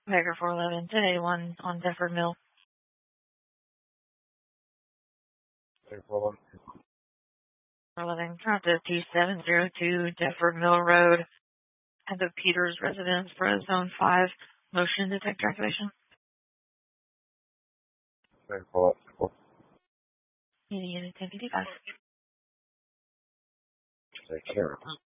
Packer 411, 1081 on Deptford Mill. Packer 411. 411, count to 2702 Deptford Mill Road at the Peters Residence for Zone 5. Motion detector activation. Packer 411. Unit 1055. Take care.